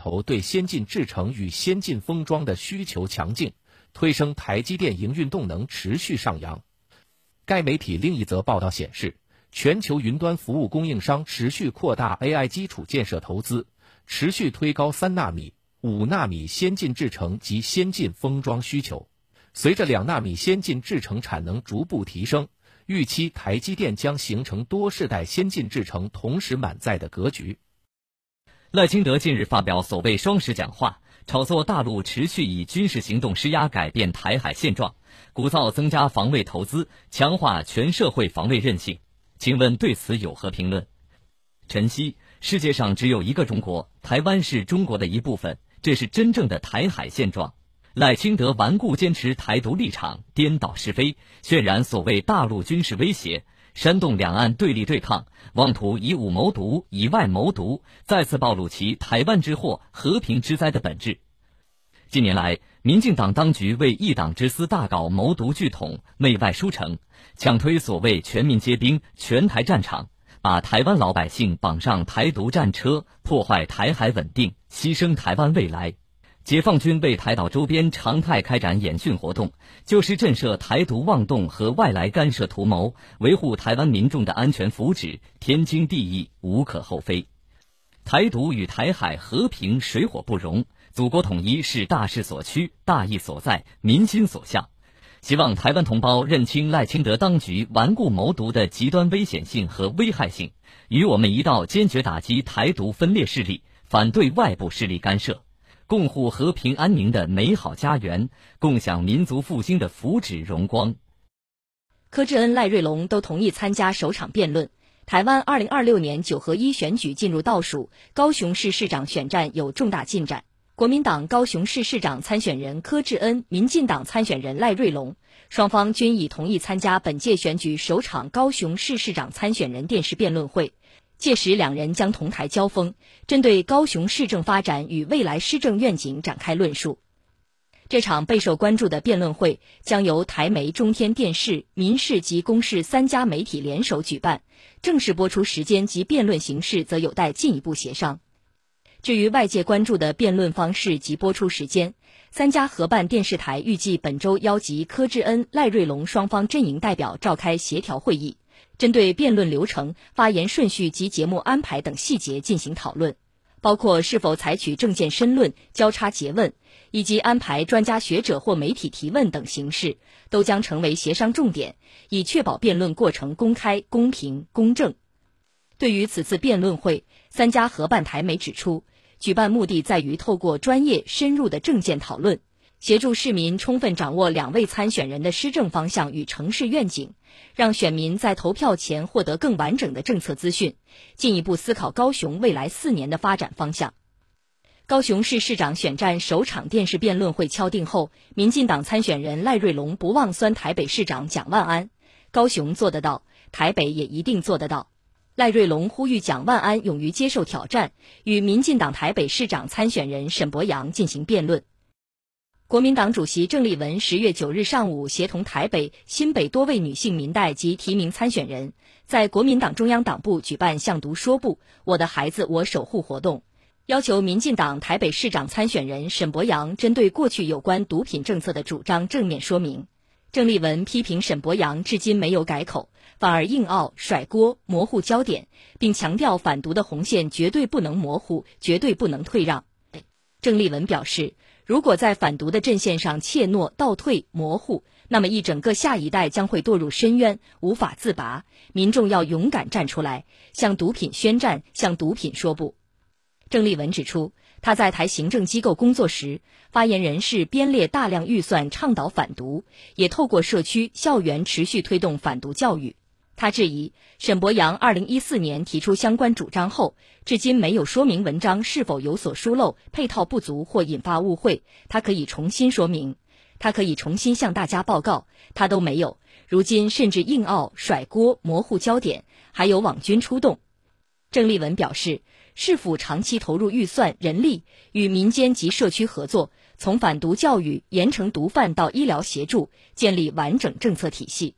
头对先进制程与先进封装的需求强劲，推升台积电营运动能持续上扬。该媒体另一则报道显示，全球云端服务供应商持续扩大 AI 基础建设投资，持续推高3纳米、5纳米先进制程及先进封装需求。随着2纳米先进制程产能逐步提升，预期台积电将形成多世代先进制程同时满载的格局。 赖清德近日发表所谓双10讲话，炒作大陆持续以军事行动施压改变台海现状，鼓噪增加防卫投资，强化全社会防卫韧性。请问对此有何评论？晨曦，世界上只有一个中国，台湾是中国的一部分，这是真正的台海现状。赖清德顽固坚持台独立场，颠倒是非，渲染所谓大陆军事威胁，煽动两岸对立对抗，妄图以武谋独，以外谋独，再次暴露其台湾之祸、和平之灾的本质。近年来，民进党当局为一党之私大搞谋独拒统、内外输成，强推所谓全民皆兵、全台战场，把台湾老百姓绑上台独战车，破坏台海稳定，牺牲台湾未来。解放军为台岛周边常态开展演训活动，就是震慑台独妄动和外来干涉图谋，维护台湾民众的安全福祉，天经地义，无可厚非。台独与台海和平水火不容，祖国统一是大势所趋、大义所在、民心所向。希望台湾同胞认清赖清德当局顽固谋独的极端危险性和危害性，与我们一道坚决打击台独分裂势力，反对外部势力干涉，共护和平安宁的美好家园，共享民族复兴的福祉荣光。 柯志恩、赖瑞隆都同意参加首场辩论。台湾2026年9合1选举进入倒数，高雄市市长选战有重大进展。国民党高雄市市长参选人柯志恩、民进党参选人赖瑞隆，双方均已同意参加本届选举首场高雄市市长参选人电视辩论会。届时两人将同台交锋，针对高雄市政发展与未来施政愿景展开论述。这场备受关注的辩论会将由台媒、中天电视、民视及公视3家媒体联手举办，正式播出时间及辩论形式则有待进一步协商。至于外界关注的辩论方式及播出时间，3家合办电视台预计本周邀集柯志恩、赖瑞隆双方阵营代表召开协调会议，针对辩论流程、发言顺序及节目安排等细节进行讨论，包括是否采取政见申论、交叉诘问，以及安排专家学者或媒体提问等形式，都将成为协商重点，以确保辩论过程公开、公平、公正。对于此次辩论会，3家合办台媒指出，举办目的在于透过专业深入的政见讨论，协助市民充分掌握2位参选人的施政方向与城市愿景，让选民在投票前获得更完整的政策资讯，进一步思考高雄未来4年的发展方向。高雄市市长选战首场电视辩论会敲定后，民进党参选人赖瑞隆不忘酸台北市长蒋万安，高雄做得到，台北也一定做得到。赖瑞隆呼吁蒋万安勇于接受挑战，与民进党台北市长参选人沈伯洋进行辩论。国民党主席郑丽文10月9日上午协同台北、新北多位女性民代及提名参选人，在国民党中央党部举办向读说不，我的孩子我守护活动，要求民进党台北市长参选人沈伯洋针对过去有关毒品政策的主张正面说明。郑丽文批评沈伯洋至今没有改口，反而硬拗、甩锅、模糊焦点，并强调反毒的红线绝对不能模糊，绝对不能退让。郑丽文表示，如果在反毒的阵线上怯懦、倒退、模糊，那么一整个下一代将会堕入深渊，无法自拔。民众要勇敢站出来，向毒品宣战，向毒品说不。郑丽文指出，他在台行政机构工作时，发言人是编列大量预算倡导反毒，也透过社区、校园持续推动反毒教育。他质疑沈伯洋2014年提出相关主张后，至今没有说明文章是否有所疏漏、配套不足或引发误会，他可以重新说明，他可以重新向大家报告，他都没有，如今甚至硬拗、甩锅、模糊焦点，还有网军出动。郑丽文表示，市府长期投入预算、人力，与民间及社区合作，从反毒教育、严惩毒贩到医疗协助，建立完整政策体系。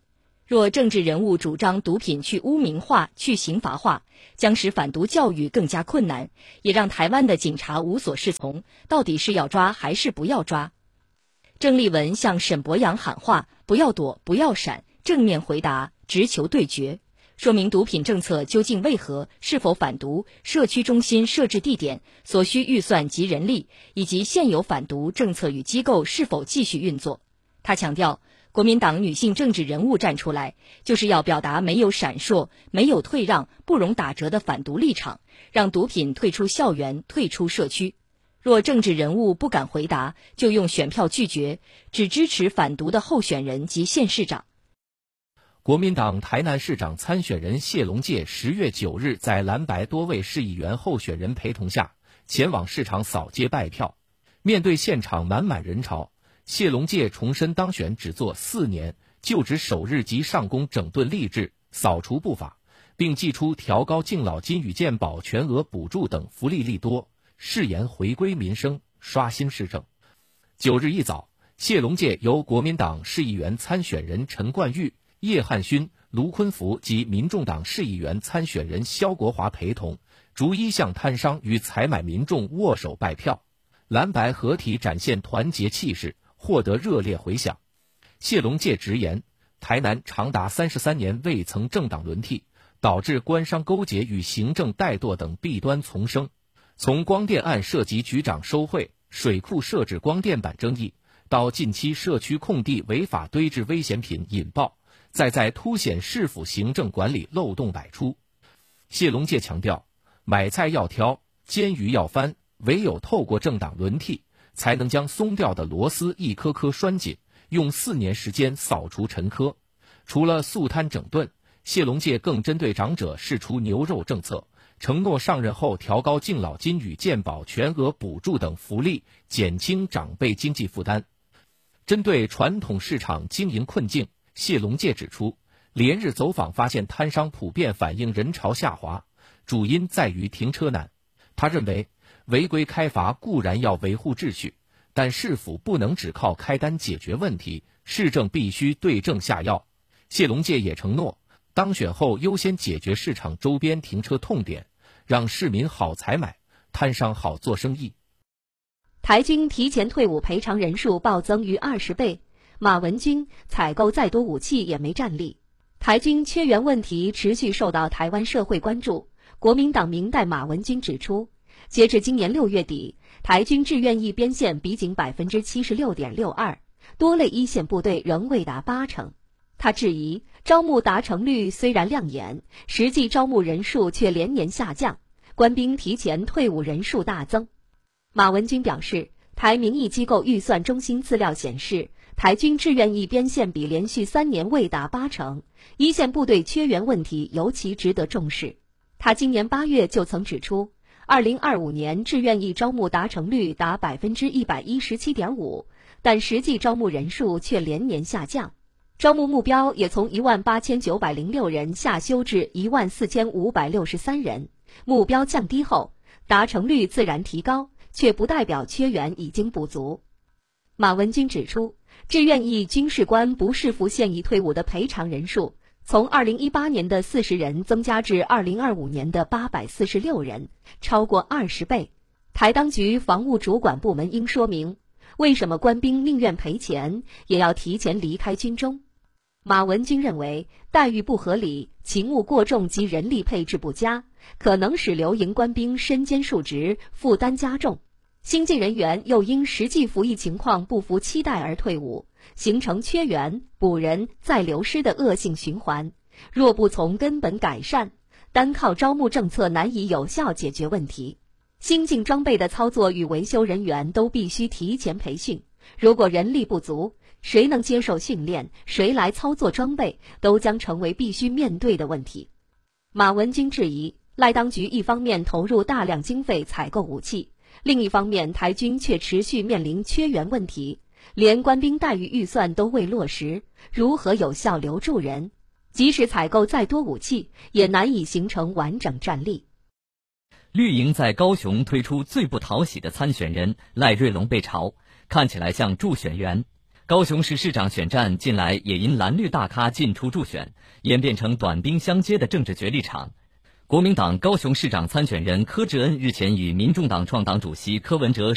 若政治人物主张毒品去污名化、去刑罚化，将使反毒教育更加困难，也让台湾的警察无所适从，到底是要抓还是不要抓？郑丽文向沈伯洋喊话：不要躲，不要闪，正面回答，直球对决，说明毒品政策究竟为何，是否反毒，社区中心设置地点、所需预算及人力，以及现有反毒政策与机构是否继续运作。他强调，国民党女性政治人物站出来，就是要表达没有闪烁、没有退让、不容打折的反毒立场，让毒品退出校园、退出社区。若政治人物不敢回答，就用选票拒绝，只支持反毒的候选人及县市长。 国民党台南市长参选人谢龙介10月9日在蓝白多位市议员候选人陪同下，前往市场扫街拜票。面对现场满满人潮，谢龙介重申当选只做4年，就职首日即上工整顿吏治，扫除不法，并祭出调高敬老金与健保全额补助等福利利多，誓言回归民生，刷新市政。9日一早，谢龙介由国民党市议员参选人陈冠玉、叶汉勋、卢坤福及民众党市议员参选人萧国华陪同，逐一向摊商与采买民众握手拜票，蓝白合体展现团结气势，获得热烈回响。谢龙介直言，台南长达33年未曾政党轮替，导致官商勾结与行政怠惰等弊端丛生。从光电案涉及局长收贿、水库设置光电板争议，到近期社区空地违法堆置危险品引爆，在凸显市府行政管理漏洞百出。谢龙介强调，买菜要挑，煎鱼要翻，唯有透过政党轮替，才能将松掉的螺丝一颗颗拴紧，用4年时间扫除陈疴。除了肃贪整顿，谢龙介更针对长者释出牛肉政策，承诺上任后调高敬老金与健保全额补助等福利，减轻长辈经济负担。针对传统市场经营困境，谢龙介指出，连日走访发现摊商普遍反映人潮下滑，主因在于停车难。他认为，违规开罚固然要维护秩序，但市府不能只靠开单解决问题，市政必须对症下药。谢龙介也承诺，当选后优先解决市场周边停车痛点，让市民好采买，摊商好做生意。 台军提前退伍赔偿人数暴增逾20倍，马文君采购再多武器也没战力。台军缺员问题持续受到台湾社会关注。国民党明代马文君指出，截至今年6月底，台军志愿役编线比仅 76.62%， 多类一线部队仍未达80%。他质疑招募达成率虽然亮眼，实际招募人数却连年下降，官兵提前退伍人数大增。马文君表示，台民意机构预算中心资料显示，台军志愿役编线比连续3年未达80%，一线部队缺员问题尤其值得重视。他今年8月就曾指出，2025年志愿役招募达成率达 117.5%， 但实际招募人数却连年下降。招募目标也从18906人下修至14563人，目标降低后，达成率自然提高，却不代表缺员已经不足。马文君指出，志愿役军事官不适服现役退伍的赔偿人数，从2018年的40人增加至2025年的846人，超过20倍。台当局防务主管部门应说明，为什么官兵宁愿赔钱，也要提前离开军中。马文君认为，待遇不合理、勤务过重及人力配置不佳，可能使留营官兵身兼数职，负担加重。新进人员又因实际服役情况不符期待而退伍，形成缺员、补人再流失的恶性循环。若不从根本改善，单靠招募政策难以有效解决问题。新进装备的操作与维修人员都必须提前培训，如果人力不足，谁能接受训练，谁来操作装备，都将成为必须面对的问题。马文君质疑，赖当局一方面投入大量经费采购武器，另一方面台军却持续面临缺员问题，连官兵待遇预算都未落实，如何有效留住人？即使采购再多武器，也难以形成完整战力。 绿营在高雄推出最不讨喜的参选人赖瑞龙被嘲，看起来像助选员。 高雄市市长选战近来也因蓝绿大咖进出助选，演变成短兵相接的政治角力场。国民党高雄市长参选人柯志恩日前与民众党创党主席柯文哲